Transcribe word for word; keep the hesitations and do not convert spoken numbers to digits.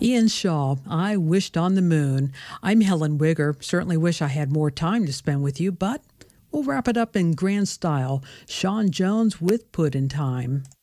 Ian Shaw, I Wished on the Moon. I'm Helen Wigger. Certainly wish I had more time to spend with you, but we'll wrap it up in grand style. Sean Jones with Put in Time.